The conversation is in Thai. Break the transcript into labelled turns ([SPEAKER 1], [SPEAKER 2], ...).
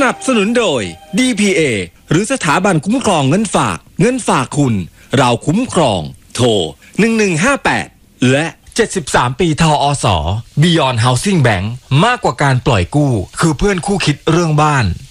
[SPEAKER 1] นับสนุนโดย DPA หรือสถาบันคุ้มครองเงินฝากคุณเราคุ้มครองโทร1158และ73 ปีทอส. Beyond Housing Bank มากกว่าการปล่อยกู้คือเพื่อนคู่คิดเรื่องบ้าน